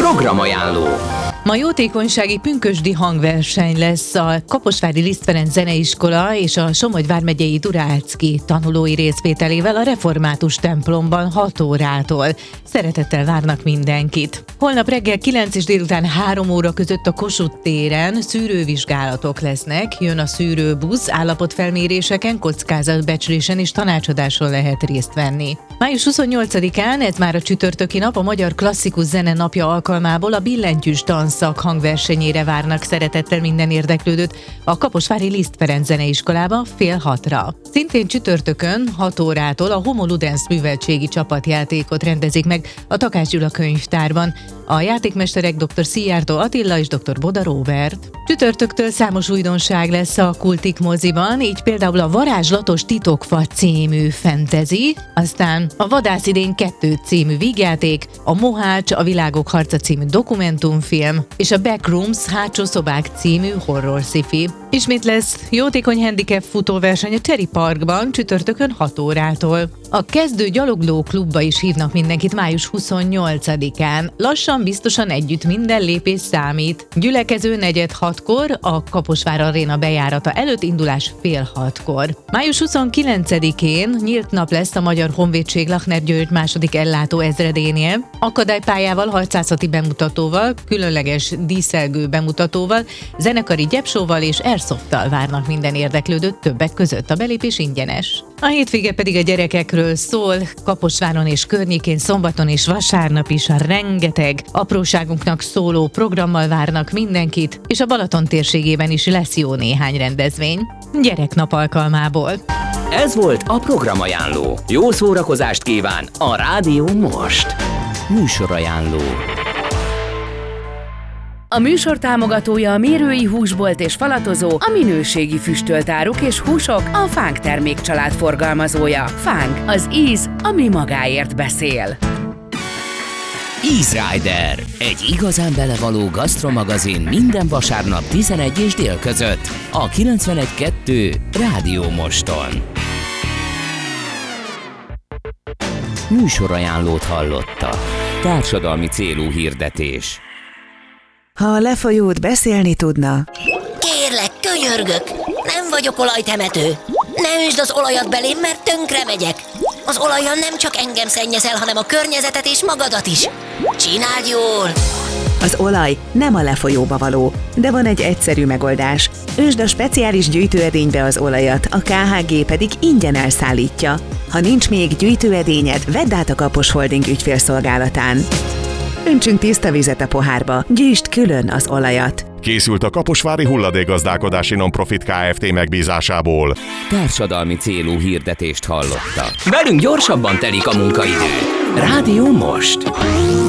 Programajánló. Ma jótékonysági pünkösdi hangverseny lesz a Kaposvári Liszt Ferenc Zeneiskola és a Somogy vármegyei Durácki tanulói részvételével a református templomban 6 órától. Szeretettel várnak mindenkit. Holnap reggel 9 és délután 3 óra között a Kossuth téren szűrővizsgálatok lesznek, jön a szűrőbusz, állapotfelméréseken, kockázatbecslésen és tanácsadáson lehet részt venni. Május 28-án, ez már a csütörtöki nap, a Magyar Klasszikus Zene napja alkalmából a billentyűs tanszak hangversenyére várnak szeretettel minden érdeklődőt a Kaposvári Liszt Ferenc Zeneiskolába fél 6-ra. Szintén csütörtökön 6 órától a Homo Ludens műveltségi csapatjátékot rendezik meg a Takács Gyula könyvtárban. A játékmesterek dr. Szijjártó Attila és dr. Boda Róbert. Csütörtöktől számos újdonság lesz a Kultik moziban, így például a Varázslatos titokfa című fantasy, aztán a Vadász idén 2 című vígjáték, a Mohács, a Világok harca című dokumentumfilm, és a Backrooms, hátsó szobák című horror sci-fi. Ismét lesz jótékony handicap futóverseny a Cherry Parkban csütörtökön 6 órától. A kezdő gyalogló klubba is hívnak mindenkit május 28-án. Lassan, biztosan együtt minden lépés számít. Gyülekező 4:30-kor, a Kaposvár Aréna bejárata előtt, indulás fél 6-kor. Május 29-én nyílt nap lesz a Magyar Honvédség Lachner György második ellátó ezredénél. Akadálypályával, harcászati bemutatóval, különleges díszelgő bemutatóval, zenekari gyepsóval és airsofttal várnak minden érdeklődőt, többek között a belépés ingyenes. A hétvége pedig a gyerekekről szól, Kaposváron és környékén szombaton és vasárnap is a rengeteg apróságunknak szóló programmal várnak mindenkit, és a Balaton térségében is lesz jó néhány rendezvény gyereknap alkalmából. Ez volt a Programajánló. Jó szórakozást kíván a Rádió most. Műsorajánló. A műsor támogatója a Mérői Húsbolt és Falatozó, a minőségi füstöltáruk és húsok, a Fánk termékcsalád forgalmazója. Fánk, az íz, ami magáért beszél. Easy Rider, egy igazán belevaló gasztromagazin minden vasárnap 11 és dél között a 91.2 Rádió Moston. Műsorajánlót hallotta. Társadalmi célú hirdetés. Ha a lefolyót beszélni tudna... Kérlek, könyörgök! Nem vagyok olajtemető! Ne üsd az olajat belém, mert tönkre megyek! Az olajjal nem csak engem szennyezel, hanem a környezetet és magadat is! Csináld jól! Az olaj nem a lefolyóba való, de van egy egyszerű megoldás. Ösd a speciális gyűjtőedénybe az olajat, a KHG pedig ingyen elszállítja. Ha nincs még gyűjtőedényed, vedd át a Kapos Holding ügyfélszolgálatán. Öntsünk tiszta vizet a pohárba, gyűjtsd külön az olajat. Készült a Kaposvári Hulladékgazdálkodási Nonprofit Kft. Megbízásából. Társadalmi célú hirdetést hallotta. Velünk gyorsabban telik a munkaidő. Rádió most.